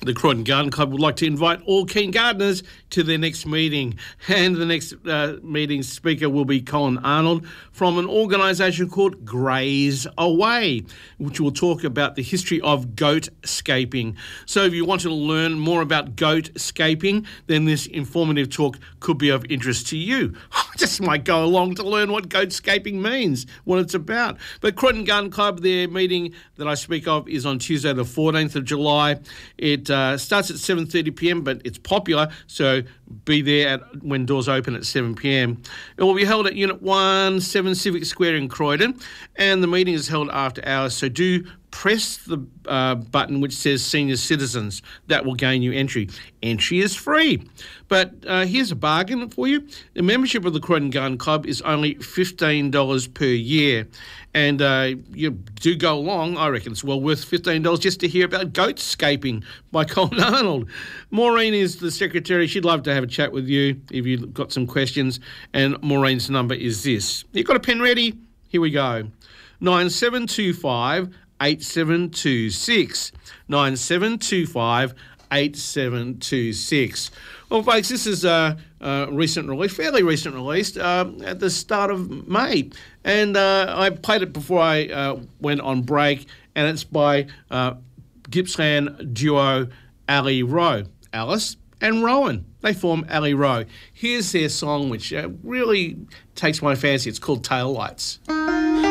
The Croydon Garden Club would like to invite all keen gardeners to their next meeting. And the next meeting speaker will be Colin Arnold from an organisation called Graze Away, which will talk about the history of goat scaping. So if you want to learn more about goat scaping, then this informative talk could be of interest to you. I just might go along to learn what goat scaping means, what it's about. But Croydon Garden Club, their meeting that I speak of is on Tuesday the 14th of July. It starts at 7:30pm, but it's popular, so be there when doors open at 7pm. It will be held at Unit 1, 7 Civic Square in Croydon, and the meeting is held after hours, so do press the button which says Senior Citizens. That will gain you entry. Entry is free. But here's a bargain for you. The membership of the Croydon Garden Club is only $15 per year. And you do go along. I reckon it's well worth $15 just to hear about goat scaping by Colin Arnold. Maureen is the secretary. She'd love to have a chat with you if you've got some questions. And Maureen's number is this. You got a pen ready? Here we go. 9725 8726. 9725 8726. Well, folks, this is a recent release, fairly recent release, at the start of May. And I played it before I went on break, and it's by Gippsland duo Ali Rowe. Alice and Rowan. They form Ali Rowe. Here's their song, which really takes my fancy. It's called Tail Lights.